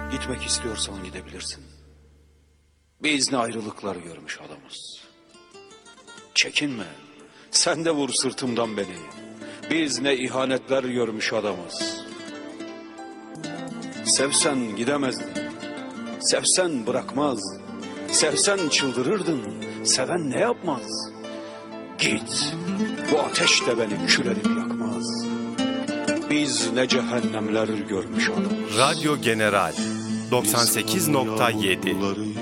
Gitmek istiyorsan gidebilirsin. Biz ne ayrılıklar görmüş adamız. Çekinme, sen de vur sırtımdan beni. Biz ne ihanetler görmüş adamız. Sevsen gidemezdin, sevsen bırakmaz. Sevsen çıldırırdın, seven ne yapmaz? Git, bu ateş de beni kül edip yakmaz. Biz ne cehennemler görmüş adamız. Radyo General 98.7